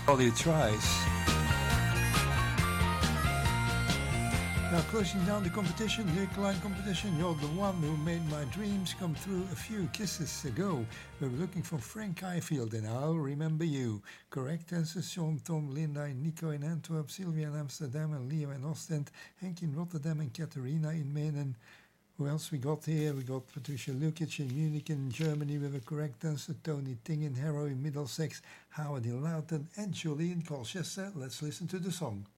All he tries. Now closing down the competition, the line competition, you're the one who made my dreams come true a few kisses ago. We were looking for Frank Highfield and I'll remember you. Correct answers: Sean, Tom, Linda, Nico in Antwerp, Sylvia in Amsterdam, and Leo in Ostend, Henk in Rotterdam, and Katerina in Maine. And who else we got here? We got Patricia Lukic in Munich in Germany with a correct answer, Tony Ting in Harrow in Middlesex, Howard in Loughton, and Julie in Colchester. Let's listen to the song.